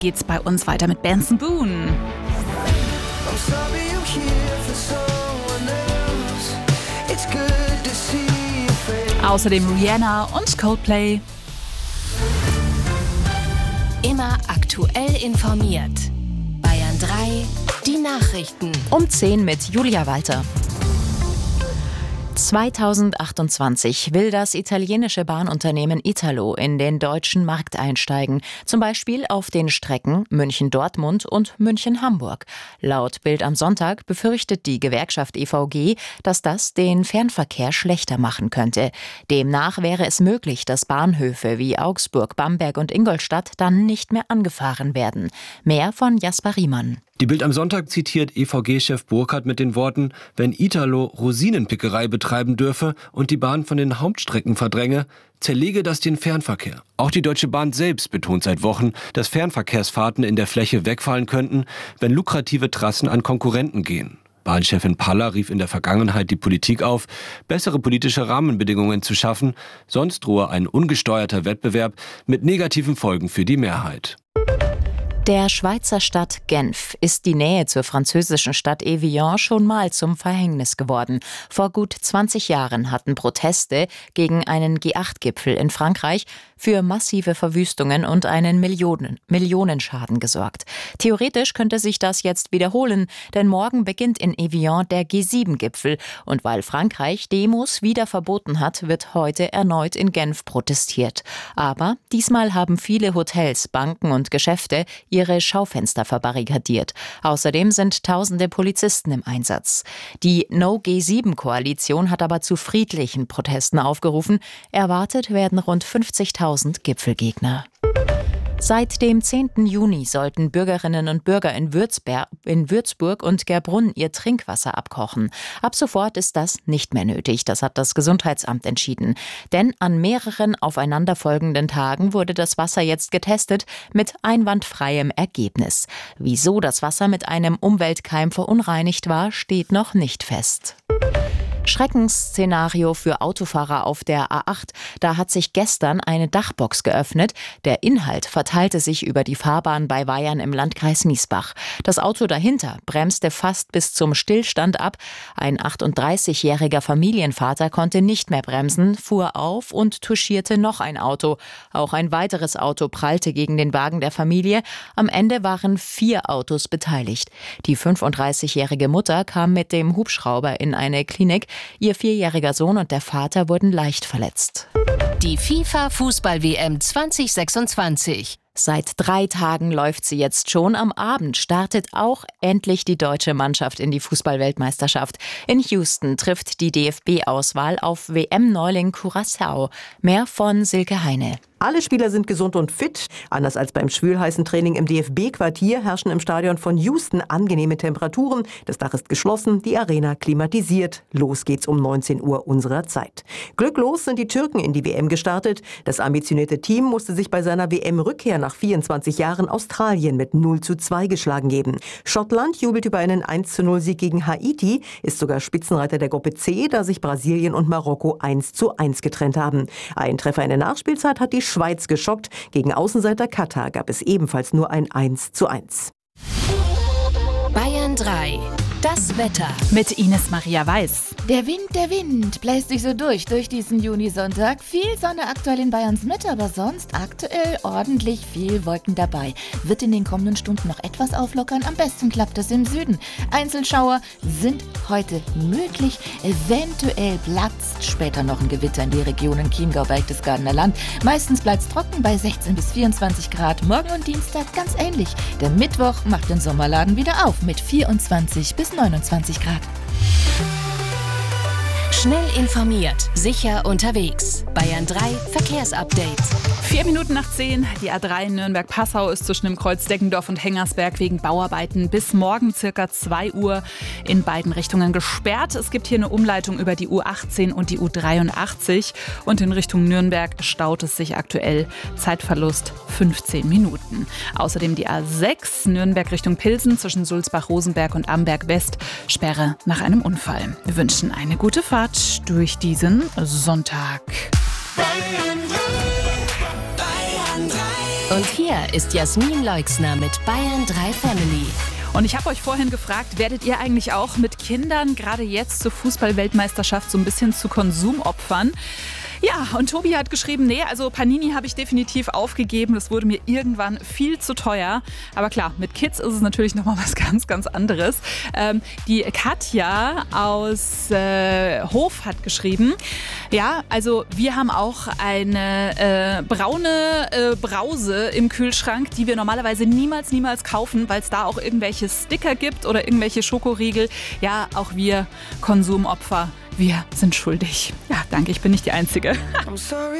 geht's bei uns weiter mit Benson Boone. Außerdem Rihanna und Coldplay. Immer aktuell informiert. Bayern 3, die Nachrichten. Um 10 mit Julia Walter. 2028 will das italienische Bahnunternehmen Italo in den deutschen Markt einsteigen. Zum Beispiel auf den Strecken München-Dortmund und München-Hamburg. Laut Bild am Sonntag befürchtet die Gewerkschaft EVG, dass das den Fernverkehr schlechter machen könnte. Demnach wäre es möglich, dass Bahnhöfe wie Augsburg, Bamberg und Ingolstadt dann nicht mehr angefahren werden. Mehr von Jasper Riemann. Die Bild am Sonntag zitiert EVG-Chef Burkhardt mit den Worten: Wenn Italo Rosinenpickerei betreiben dürfe und die Bahn von den Hauptstrecken verdränge, zerlege das den Fernverkehr. Auch die Deutsche Bahn selbst betont seit Wochen, dass Fernverkehrsfahrten in der Fläche wegfallen könnten, wenn lukrative Trassen an Konkurrenten gehen. Bahnchefin Paller rief in der Vergangenheit die Politik auf, bessere politische Rahmenbedingungen zu schaffen, sonst drohe ein ungesteuerter Wettbewerb mit negativen Folgen für die Mehrheit. Der Schweizer Stadt Genf ist die Nähe zur französischen Stadt Evian schon mal zum Verhängnis geworden. Vor gut 20 Jahren hatten Proteste gegen einen G8-Gipfel in Frankreich für massive Verwüstungen und einen Millionenschaden gesorgt. Theoretisch könnte sich das jetzt wiederholen, denn morgen beginnt in Evian der G7-Gipfel. Und weil Frankreich Demos wieder verboten hat, wird heute erneut in Genf protestiert. Aber diesmal haben viele Hotels, Banken und Geschäfte ihre Schaufenster verbarrikadiert. Außerdem sind tausende Polizisten im Einsatz. Die No-G7-Koalition hat aber zu friedlichen Protesten aufgerufen. Erwartet werden rund 50.000 Gipfelgegner. Seit dem 10. Juni sollten Bürgerinnen und Bürger in Würzburg und Gerbrunn ihr Trinkwasser abkochen. Ab sofort ist das nicht mehr nötig, das hat das Gesundheitsamt entschieden. Denn an mehreren aufeinanderfolgenden Tagen wurde das Wasser jetzt getestet mit einwandfreiem Ergebnis. Wieso das Wasser mit einem Umweltkeim verunreinigt war, steht noch nicht fest. Schreckensszenario für Autofahrer auf der A8. Da hat sich gestern eine Dachbox geöffnet. Der Inhalt verteilte sich über die Fahrbahn bei Weyern im Landkreis Miesbach. Das Auto dahinter bremste fast bis zum Stillstand ab. Ein 38-jähriger Familienvater konnte nicht mehr bremsen, fuhr auf und touchierte noch ein Auto. Auch ein weiteres Auto prallte gegen den Wagen der Familie. Am Ende waren 4 Autos beteiligt. Die 35-jährige Mutter kam mit dem Hubschrauber in eine Klinik. Ihr 4-jähriger Sohn und der Vater wurden leicht verletzt. Die FIFA-Fußball-WM 2026. Seit 3 Tagen läuft sie jetzt schon. Am Abend startet auch endlich die deutsche Mannschaft in die Fußball-Weltmeisterschaft. In Houston trifft die DFB-Auswahl auf WM-Neuling Curaçao. Mehr von Silke Heine. Alle Spieler sind gesund und fit. Anders als beim schwülheißen Training im DFB-Quartier herrschen im Stadion von Houston angenehme Temperaturen. Das Dach ist geschlossen, die Arena klimatisiert. Los geht's um 19 Uhr unserer Zeit. Glücklos sind die Türken in die WM gestartet. Das ambitionierte Team musste sich bei seiner WM-Rückkehr nach 24 Jahren Australien mit 0:2 geschlagen geben. Schottland jubelt über einen 1:0-Sieg gegen Haiti, ist sogar Spitzenreiter der Gruppe C, da sich Brasilien und Marokko 1:1 getrennt haben. Ein Treffer in der Nachspielzeit hat die Schweiz geschockt. Gegen Außenseiter Katar gab es ebenfalls nur ein 1:1. Bayern 3. Das Wetter. Mit Ines Maria Weiß. Der Wind bläst sich so durch diesen Junisonntag. Viel Sonne aktuell in Bayerns Mitte, aber sonst aktuell ordentlich viel Wolken dabei. Wird in den kommenden Stunden noch etwas auflockern. Am besten klappt es im Süden. Einzelschauer sind heute möglich. Eventuell platzt später noch ein Gewitter in die Regionen Chiemgau, Berchtesgadener Land. Meistens bleibt es trocken bei 16 bis 24 Grad. Morgen und Dienstag ganz ähnlich. Der Mittwoch macht den Sommerladen wieder auf mit 24 bis 29 Grad. Schnell informiert, sicher unterwegs. Bayern 3 Verkehrsupdate. 4 Minuten nach 10. Die A3 Nürnberg-Passau ist zwischen dem Kreuz Deggendorf und Hengersberg wegen Bauarbeiten bis morgen ca. 2 Uhr in beiden Richtungen gesperrt. Es gibt hier eine Umleitung über die U18 und die U83. Und in Richtung Nürnberg staut es sich aktuell. Zeitverlust 15 Minuten. Außerdem die A6 Nürnberg Richtung Pilsen zwischen Sulzbach-Rosenberg und Amberg West. Sperre nach einem Unfall. Wir wünschen eine gute Fahrt durch diesen Sonntag. Bayern 3. Und hier ist Jasmin Leixner mit Bayern 3 Family. Und ich habe euch vorhin gefragt, werdet ihr eigentlich auch mit Kindern gerade jetzt zur Fußball-Weltmeisterschaft so ein bisschen zu Konsumopfern? Ja, und Tobi hat geschrieben, nee, also Panini habe ich definitiv aufgegeben. Das wurde mir irgendwann viel zu teuer. Aber klar, mit Kids ist es natürlich nochmal was ganz, ganz anderes. Die Katja aus Hof hat geschrieben, ja, also wir haben auch eine braune Brause im Kühlschrank, die wir normalerweise niemals kaufen, weil es da auch irgendwelche Sticker gibt oder irgendwelche Schokoriegel. Ja, auch wir Konsumopfer. Wir sind schuldig. Ja, danke, ich bin nicht die Einzige. I'm sorry.